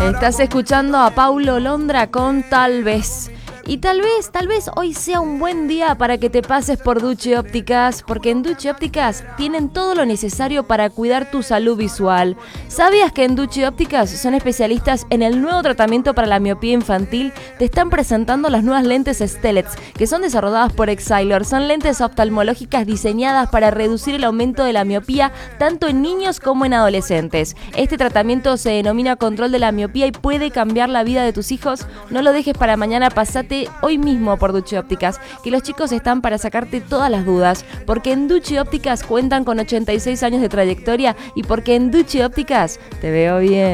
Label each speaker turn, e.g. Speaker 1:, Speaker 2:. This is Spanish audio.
Speaker 1: Estás escuchando a Paulo Londra con Tal vez. Y tal vez hoy sea un buen día para que te pases por Ducci Ópticas, porque en Ducci Ópticas tienen todo lo necesario para cuidar tu salud visual. ¿Sabías que en Ducci Ópticas son especialistas en el nuevo tratamiento para la miopía infantil? Te están presentando las nuevas lentes Stellets, que son desarrolladas por Exilor. Son lentes oftalmológicas diseñadas para reducir el aumento de la miopía tanto en niños como en adolescentes. Este tratamiento se denomina control de la miopía y puede cambiar la vida de tus hijos. No lo dejes para mañana, pasate hoy mismo por Ducci Ópticas, que los chicos están para sacarte todas las dudas, porque en Ducci Ópticas cuentan con 86 años de trayectoria y porque en Ducci Ópticas te veo bien.